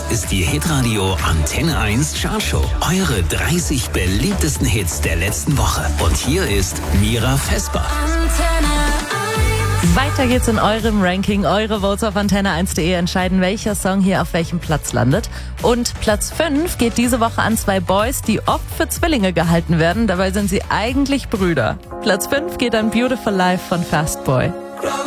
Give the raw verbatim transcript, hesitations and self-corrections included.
ist die Hitradio Antenne eins Chartshow. Eure dreißig beliebtesten Hits der letzten Woche. Und hier ist Mira Vesper. Weiter geht's in eurem Ranking. Eure Votes auf antenne eins punkt de entscheiden, welcher Song hier auf welchem Platz landet. Und Platz fünf geht diese Woche an zwei Boys, die oft für Zwillinge gehalten werden. Dabei sind sie eigentlich Brüder. Platz fünf geht an Beautiful Life von Fastboy.